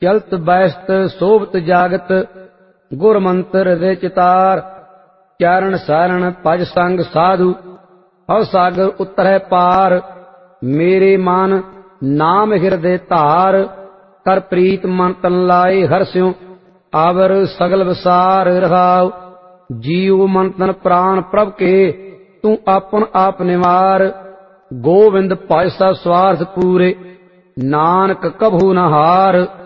ਚਲਤ ਬੈਸਤ ਸੋਭਤ ਜਾਗਤ ਗੁਰ ਮੰਤਰ ਹਿਰਦੇ ਚਿਤਾਰ। ਚਰਨ ਸਰਣ ਭਜ ਸੰਗ ਸਾਧੂ ਭਵ ਸਾਗਰ ਉਤਰੈ ਪਾਰ। ਮੇਰੇ ਮਨ ਨਾਮ ਹਿਰਦੇ ਧਾਰ ਕਰ ਪ੍ਰੀਤ ਮਨ ਤਨ ਲਾਏ ਹਰਸਿਉ ਆਵਰ ਸਗਲ ਵਿਸਾਰ। ਰਹਾਉ ਜੀਉ ਮਨ ਤਨ ਪ੍ਰਾਣ ਪ੍ਰਭ ਕੇ ਤੂੰ ਆਪਨ ਆਪ ਨਿਵਾਰ। ਗੋਵਿੰਦ ਭਜ ਸਭ ਸਵਾਰਥ ਪੂਰੇ ਨਾਨਕ ਕਭੂ ਨ ਹਾਰ।